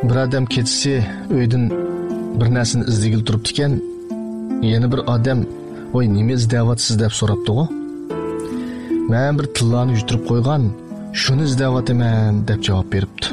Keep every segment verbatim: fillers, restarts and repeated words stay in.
bir odam kechasi uydan bir narsani izlagil turibdi ekan, yana bir odam "Voy, nima izlayapsiz?" deb so'rabdi-ku. "Men bir tillani yutirib qo'ygan, shuni izlayapman" deb javob beribdi.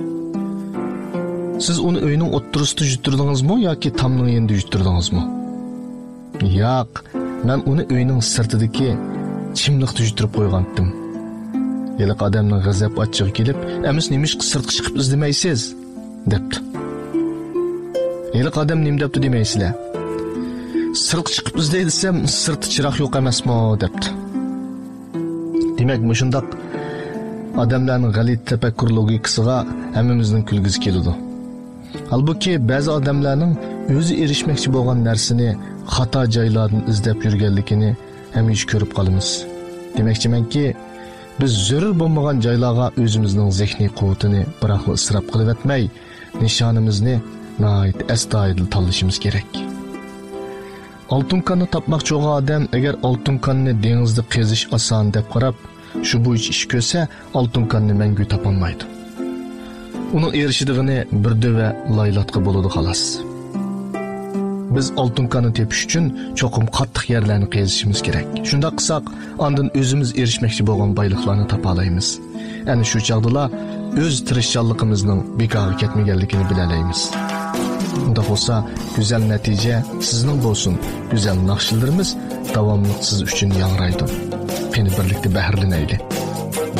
Siz uni uyning o'ttirisida yutirdingizmi yoki tomning yonida yutirdingizmi? Yo'q, men uni uyning sirtidagi chimliqda yutirib qo'ygandim. Yeliq odamning g'azab ochig'i kelib, "Emis nimish sirtga chiqib izlamaysiz?" debdi. Yeliq odam nim debdi demaysizlar. "Sirtga chiqib izlay desam, sirtda chiroq yo'q emasmi?" debdi. Demak, mushundaq odamlarning g'alit tafakkur logikasiga hammamizning kulgisi keladi. Halbuki ba'zi odamlarning o'zi erishmoqchi bo'lgan narsani xato joylardan izlab yurganligini hamisha ko'rib qolamiz. Demakchimanki, biz zarur bo'lmagan joylarga o'zimizning zehniy quvvatini biroqli isrof qilib etmay, nishonimizni nihoyat astoydil tanlashimiz kerak. Oltin konni topmoqchi bo'lgan odam agar oltin konni dengizda qazish oson deb qarab, shu bo'yicha ish ko'rsa, oltin konni mangu topolmaydi. Uning erishidigini birdi va laylatqa bo'ladi xolos. Biz oltin konni tepish uchun cho'qim qattiq yerlarni qazishimiz kerak. Shunda qilsak, ondan o'zimiz erishmoqchi bo'lgan boyliqlarni topa olamiz. Ana shu chaqdala o'z tirishchanligimizning bekorga ketmaganligini bilalaymiz. Unda bo'lsa, go'zal natija sizning bo'lsin. Go'zal naqshlarimiz davomli siz uchun yangraydi. Qani birlikda bahrlanaylik.